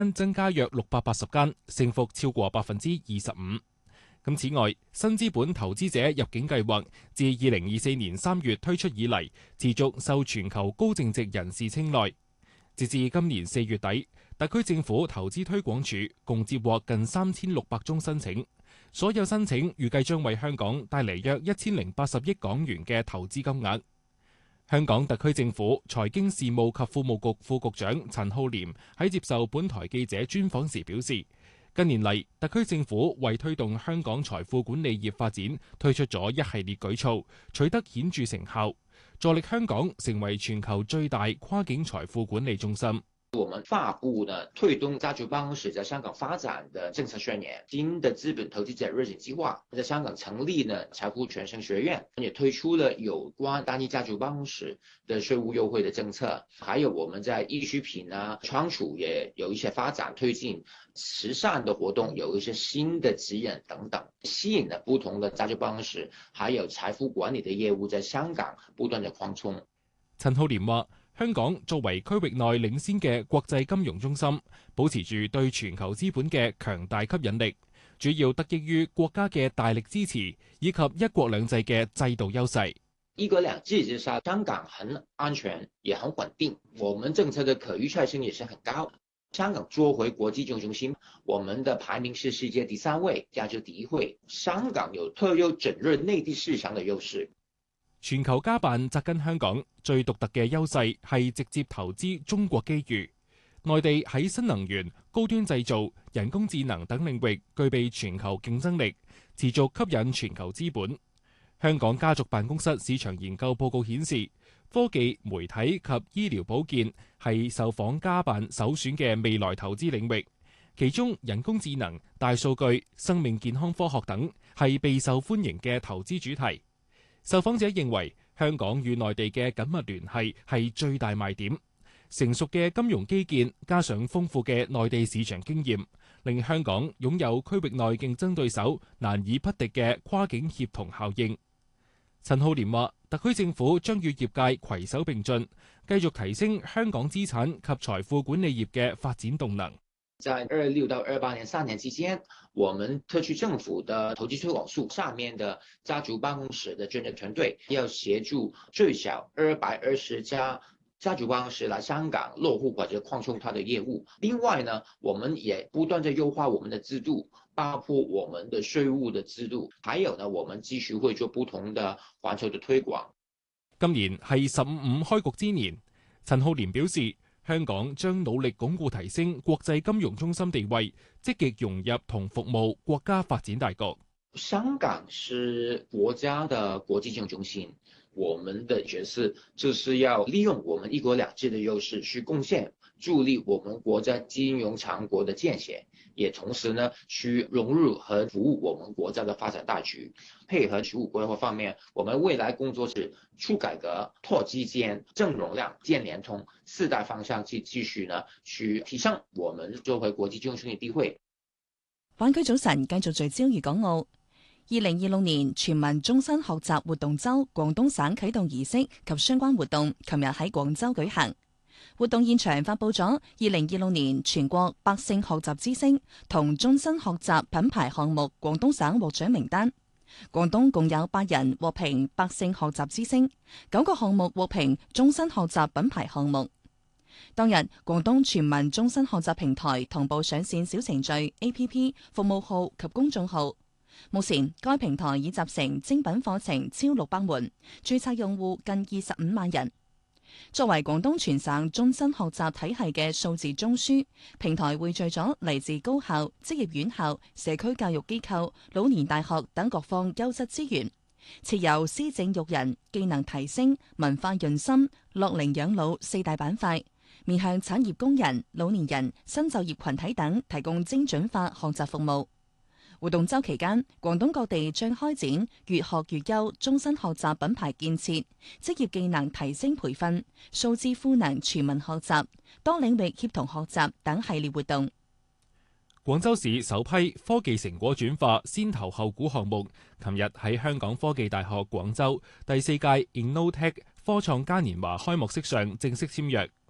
增加約680間，升幅超過25%。此外，新資本投資者入境計劃自2024年3月推出以嚟，持續受全球高淨值人士青睞。截至今年4月底，特區政府投資推廣署共接獲近3600宗申請，所有申請預計將為香港帶嚟約1080億港元嘅投資金額。香港特區政府財經事務及庫務局副局長陳浩濂喺接受本台記者專訪時表示，近年嚟，特區政府為推動香港財富管理業發展，推出咗一系列舉措，取得顯著成效，助力香港成為全球最大跨境財富管理中心。 我們發布呢推動家族辦公室在香港發展的政策宣言，新的資本投資者入境計劃，在香港成立呢財富傳承學院，也推出了有關單一家族辦公室的稅務優惠的政策，還有我們在藝術品啊、倉儲也有一些發展推進，慈善的活動有一些新的指引等等，吸引了不同的家族辦公室，還有財富管理的業務在香港不斷的擴充。 陳浩濂話，香港作為區域內領先嘅國際金融中心，保持住對全球資本嘅強大吸引力，主要得益於國家嘅大力支持以及一國兩制嘅制度優勢。 一國兩制之下，香港很安全也很穩定，我們政策的可預測性也是很高。香港作為國際金融中心，我們的排名是世界第3位，亞洲第1位。香港有特有整入內地市場的優勢。 全球家辦紮根香港，最獨特嘅優勢係直接投資中國機遇。內地喺新能源、高端製造、人工智能等領域具備全球競爭力，持續吸引全球資本。香港家族辦公室市場研究報告顯示，科技、媒體及醫療保健係受訪家辦首選嘅未來投資領域，其中人工智能、大數據、生命健康科學等係備受歡迎嘅投資主題。受訪者認為，香港與內地嘅緊密聯繫係最大賣點。成熟嘅金融基建加上豐富嘅內地市場經驗，令香港擁有區域內競爭對手難以匹敵嘅跨境協同效應。陳浩濂話，特區政府將與業界攜手並進，繼續提升香港資產及財富管理業嘅發展動能。 在26到28年3年之間，我們特區政府的投資推廣署下面的家族辦公室的專業團隊要協助最少220家家族辦公室來香港落戶或者擴充它的業務。另外呢，我們也不斷地優化我們的制度，包括我們的稅務的制度，還有呢，我們繼續會做不同的環球的推廣。 今年係15開局之年，陳浩濂表示，香港將努力鞏固提升國際金融中心地位，積極融入同服務國家發展大局。 香港是國家的國際金融中心，我們的角色就是要利用我們一國兩制的優勢去貢獻助力我們國家金融強國的建設，也同時呢去融入和服務我們國家的發展大局。配合實務規劃方面，我們未來工作是促改革、拓基建、增容量、建聯通4大方向去繼續呢去提升我們作為國際金融中心的地位。 灣區早晨繼續聚焦粵港澳。2026年全民終身學習活動週廣東省啟動儀式及相關活動，琴日喺廣州舉行。活動現場發佈咗2026年全國百姓學習之星同終身學習品牌項目廣東省獲獎名單。廣東共有8人獲評百姓學習之星，9個項目獲評終身學習品牌項目。當日，廣東全民終身學習平台同步上線小程序、APP、服務號及公眾號。目前，該平台已集成精品課程超600門，註冊用戶近25萬人。作為廣東全省終身學習體系嘅數字中樞，平台匯聚咗嚟自高校、職業院校、社區教育機構、老年大學等各方優質資源，設有施政育人、技能提升、文化潤心、樂齡養老4大板塊，面向產業工人、老年人、新就業群體等提供精準化學習服務。活動週期間，廣東各地將開展越學越優終身學習品牌建設、職業技能提升培訓、數字賦能全民學習、多領域協同學習等系列活動。 廣州市首批科技成果轉化先投後估項目，琴日喺香港科技大學廣州第4屆 InnoTech 科創嘉年華開幕式上正式簽約。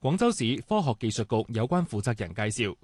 廣州市科學技術局有關負責人介紹，